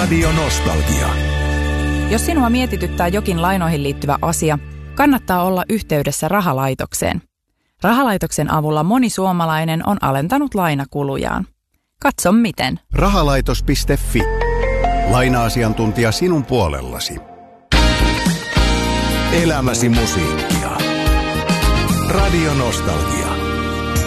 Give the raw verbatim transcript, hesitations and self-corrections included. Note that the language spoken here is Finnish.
Radio Nostalgia. Jos sinua mietityttää jokin lainoihin liittyvä asia, kannattaa olla yhteydessä rahalaitokseen. Rahalaitoksen avulla moni suomalainen on alentanut lainakulujaan. Katso miten. Rahalaitos piste fi. Laina-asiantuntija sinun puolellasi. Elämäsi musiikkia. Radio Nostalgia.